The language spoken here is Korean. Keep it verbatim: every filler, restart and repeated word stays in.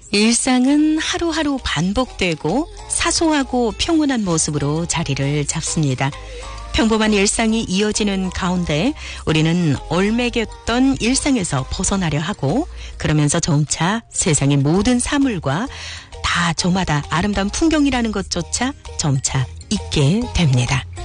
일상은 하루하루 반복되고 사소하고 평온한 모습으로 자리를 잡습니다. 평범한 일상이 이어지는 가운데 우리는 얼매겼던 일상에서 벗어나려 하고, 그러면서 점차 세상의 모든 사물과 다 저마다 아름다운 풍경이라는 것조차 점차 잊게 됩니다.